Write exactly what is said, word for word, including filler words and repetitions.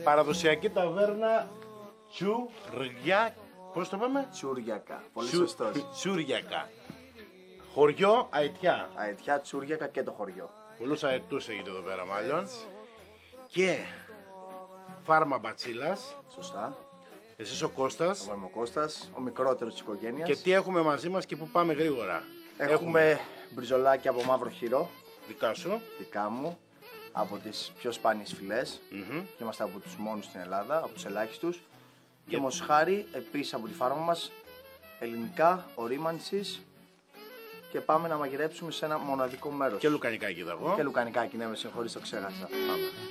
παραδοσιακή ταβέρνα Τσουριά. Πώς το πάμε? Τσούριακα. Πολύ Τσου- σωστός. Τσούριακα. Χωριό Αετιά. Αετιά, Τσούριακα και το χωριό. Πολλούς αετούς έχετε εδώ πέρα μάλλον. Και φάρμα Μπατσίλας. Σωστά. Εσείς ο Κώστας. Εγώ είμαι ο Κώστας, ο μικρότερος της οικογένειας. Και τι έχουμε μαζί μας και που πάμε γρήγορα? Έχουμε μπριζολάκια από μαύρο χειρό, Δικά σου. δικά μου, από τις πιο σπάνιες φυλές. Μμμ. Και είμαστε από τους μόνους στην Ελλάδα, από τους ελάχιστους. Και Για- μοσχάρι, επίσης από τη φάρμα μας, ελληνικά, ορίμανσης. Και πάμε να μαγειρέψουμε σε ένα μοναδικό μέρος. Και λουκανικά κοίτα εγώ. Και λουκανικάκι, ναι, με συγχωρείς, το ξέχασα. Πάμε.